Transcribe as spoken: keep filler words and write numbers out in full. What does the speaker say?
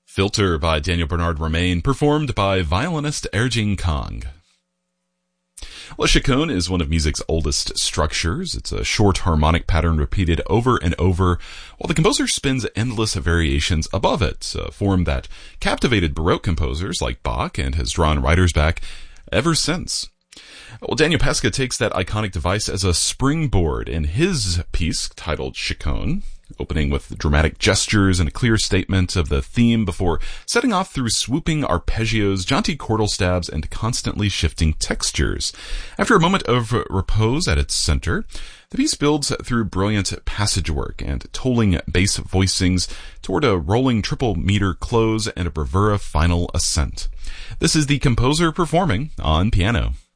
Filter by Daniel Bernard Romain, performed by violinist Erjing Kong. Well, chaconne is one of music's oldest structures. It's a short harmonic pattern repeated over and over, while the composer spins endless variations above it, a form that captivated Baroque composers like Bach and has drawn writers back ever since. Well, Daniel Pesca takes that iconic device as a springboard in his piece titled Chaconne, opening with dramatic gestures and a clear statement of the theme before setting off through swooping arpeggios, jaunty chordal stabs, and constantly shifting textures. After a moment of repose at its center, the piece builds through brilliant passage work and tolling bass voicings toward a rolling triple meter close and a bravura final ascent. This is the composer performing on piano.